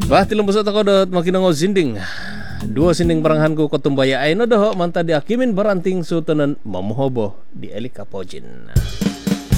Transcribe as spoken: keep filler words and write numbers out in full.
Bah tilem besok takodot makin ngo zinding. Dua sinding baranghanku kotumbaya ay no doho manta diakimin baranting sutanan mamuhobo di Elika Pojin.